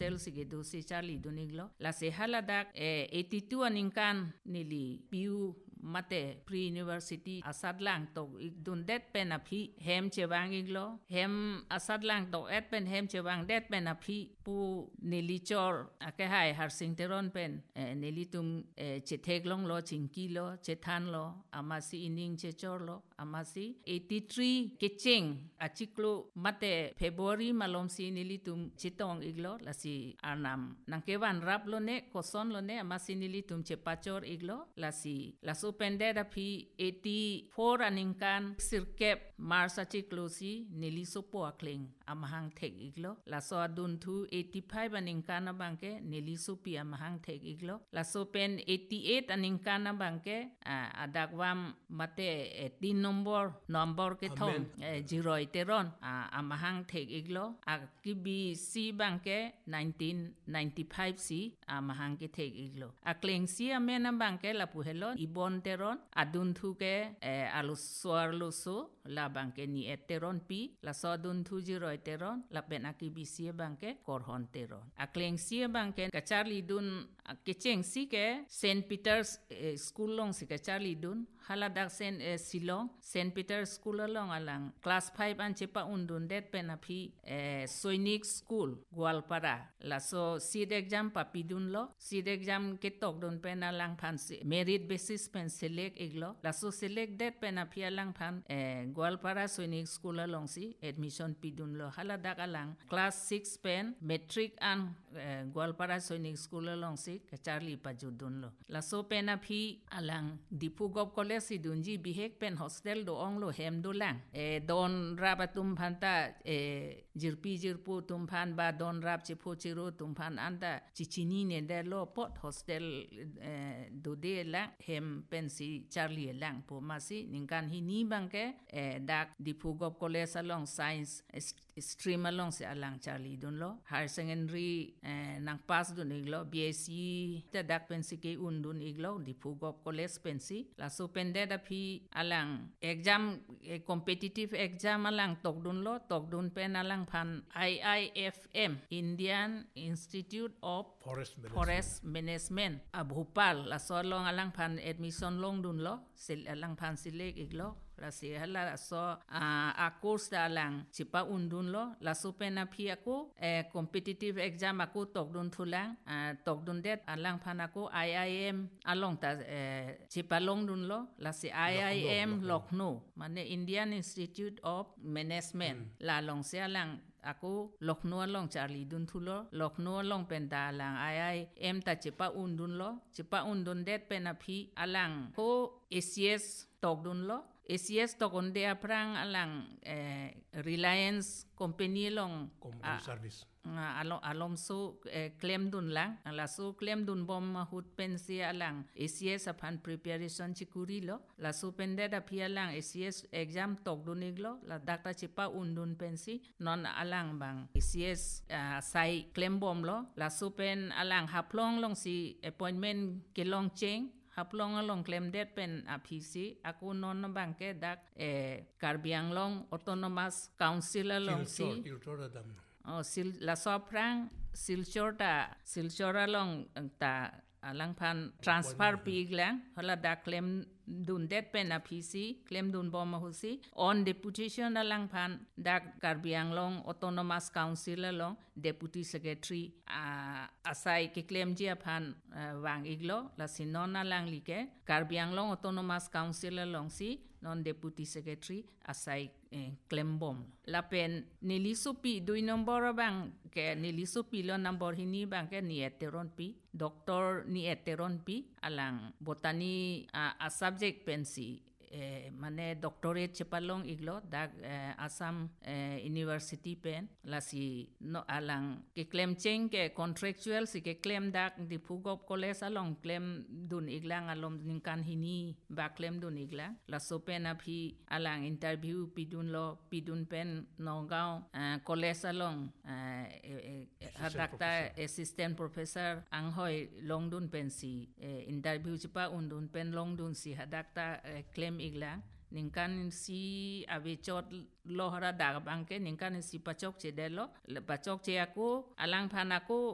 hostel sige do si Charlie duniglo la se haladak 82 aningkan nili piu mate pre-university asadlang to dun det pen aphi hem chewang iglo hem asadlang to et pen hem chewang det pen aphi pu nilichor akehai harsingteron pen nilitum chetheklong lo chingki lo chethan lo amasi ining chechor lo amasi 83 kiching achiklo mate February malomsi nilitum chitong iglo lasi arnam nangkewan rap lo ne koson lo ne amasi nilitum chepachor iglo lasi laso pendera phi 84 aningkan sirkep marsa chiklosi nilisopo akling amahang thek iglo laso adun thu 85 aningkan bangke nilisopi amahang thek iglo laso pen 88 aningkan bangke adakwam mate 3 number ke thong jiroi teron amahang thek iglo akibi si bangke 1995 si amahang ke thek iglo akling si amena bangke lapuhelo ibon teron adun thu ke aluswar luso la bangke ni eteron pi la so dun thu jiroi teron la pen akibi si bangke korhon teron akling si bangke ka Charlie dun kicheng si ke St Peter's school long si ka Charlie dun haladak sen Silong St Peter's school long alang class 5 an chepa undun det pen aphi Soinik school Gwalpara la so seed exam papidun lo seed exam ke tok dun pen alang phan merit basis pen select iglo la so select det pen aphi alang phan Gwalpara Soinik school long si admission pidun lo haladak alang class 6 pen metric an Gwalpara Soinik school long si ka Charlie pajudun lo la so pen aphi alang Dipugop college si dunji bihek pen hostel do ong lo hem do lang don rabatum phanta jirpu tum phan ba don rap chipo chiro tum phan anda chichini ne de lo pot hostel do de la hem pen si Charlie lang po masi ningkan hi ni bangke dak Dipugop college along science stream along se alang Charlie dun lo higher secondary nang pass dun iglo BSc ta dak pen si ke undun iglo Dipugop college pen si la so pen de da phi alang exam competitive exam alang tok dun pen alang phan IIFM Indian Institute of Forest Management Bhopal la so long alang phan admission long dun lo sil alang phan silek iglo la si hala so a course da lang chipa undun lo la so pen aphi ako competitive exam ako tok dun thulang tok dun det alang phan ako IIM along ta chipa long dun lo la si IIM Lucknow mane Indian Institute of Management la long se alang ako Lucknow along Charlie dun thulo Lucknow along pen da lang IIM ta chipa undun lo chipa undun det pen aphi alang ko ACS tok dun lo ACS tokonde aprang alang Reliance company long service alomso claim dun lang la so claim dun bom hut pensi alang ACS apan preparation chikuri lo la so pende da phi alang ACS exam tok dun iglo la dakta chipa undun pensi non alang bang ACS sai claim bom lo la so pen alang haplong long si appointment ke long cheng haplong along claim det pen apisi aku non bangke dak Karbiang long autonomous council along si la soprang silchora long ta alang phan transfer piglang hala da claim dun det pen apisi claim dun bom husi on deputation alang phan da Karbiang long autonomous council along deputy secretary asai ke claim ji phan wang iglo la sinon alang like Karbiang long autonomous council along si non deputy secretary asai claim bom la pen nilisupi 2 number bang ke nilisupi lo number hini bang ke ni eteron pi doctor ni eteron pi alang botany a subject pensi mane doctorate chepalong iglo dak Assam University pen la si no alang ke claim cheng ke contractual si ke claim dak Dipugop college along claim dun iglang alom ningkan hini ba claim dun iglang la so pen aphi alang interview pidun pen Nongao college along hadakta assistant professor anghoi long dun pen si interview chipa undun pen long dun si hadakta claim iglang ningkan si avechot lohara da bangke ningkan si pachok che delo pachok che ako alang phan ako